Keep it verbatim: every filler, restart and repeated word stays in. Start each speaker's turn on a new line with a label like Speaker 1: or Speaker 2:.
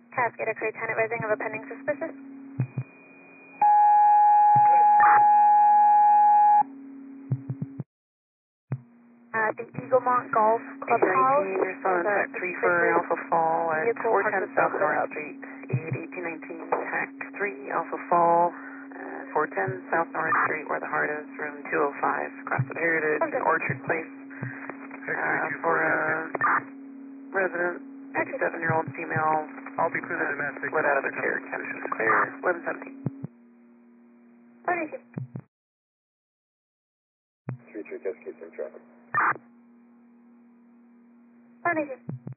Speaker 1: Cascade X-ray ten advising of a pending suspicious. At the Eaglemont Golf Clubhouse.
Speaker 2: eight nineteen, you're still on track three for Alpha Fall at four ten South North Street. eight eighteen nineteen, tack three, Alpha Fall, uh, four ten South North Street, where the heart is, room two oh five, across the Heritage, okay. Orchard Place, uh, for a resident, fifty-seven-year-old female.
Speaker 3: I'll be clear to the mass.
Speaker 2: Split out of the chair, temperature clear, eleven seventeen.
Speaker 4: Future Cascade in traffic.
Speaker 1: Pardon me.